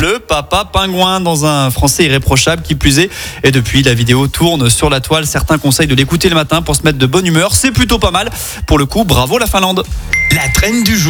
le papa pingouin dans un français irréprochable qui plus est. Et depuis, la vidéo tourne sur la toile. Certains conseillent de l'écouter le matin pour se mettre de bonne humeur. C'est plutôt pas mal. Pour le coup, bravo la Finlande. La traîne du jour.